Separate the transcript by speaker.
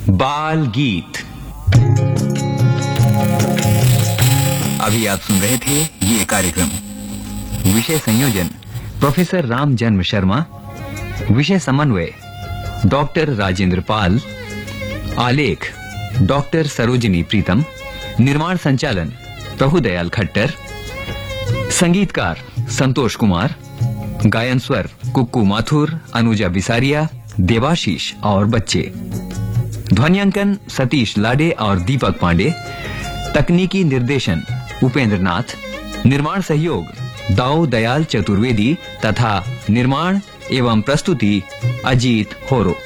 Speaker 1: बाल गीत। अभी आप सुन रहे थे ये कार्यक्रम। विषय संयोजन प्रोफेसर राम जन्म शर्मा, विषय समन्वय डॉक्टर राजेंद्र पाल, आलेख डॉक्टर सरोजिनी प्रीतम, निर्माण संचालन प्रभुदयाल खट्टर, संगीतकार संतोष कुमार, गायन स्वर कुक्कू माथुर, अनुजा बिसारिया, देवाशीष और बच्चे, ध्वनियांकन सतीश लाडे और दीपक पांडे, तकनीकी निर्देशन उपेंद्र नाथ, निर्माण सहयोग दाऊ दयाल चतुर्वेदी तथा निर्माण एवं प्रस्तुति अजीत होरो।